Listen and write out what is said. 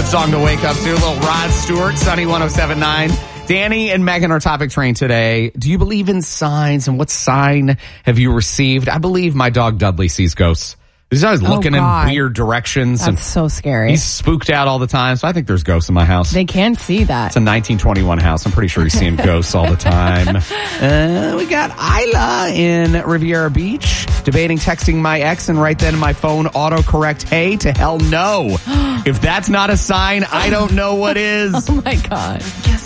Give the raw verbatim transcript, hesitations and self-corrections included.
song to wake up to. A little Rod Stewart, Sunny one oh seven point nine. Danny and Megan are topic train today. Do you believe in signs, and what sign have you received? I believe my dog Dudley sees ghosts. He's always looking oh, in weird directions. That's and so scary. He's spooked out all the time, so I think there's ghosts in my house. They can see that. It's a nineteen twenty-one house. I'm pretty sure he's seeing ghosts all the time. Uh, we got Isla in Riviera Beach debating texting my ex, and right then my phone autocorrect, hey, to hell no. If that's not a sign, I don't know what is. Oh, my God. Guess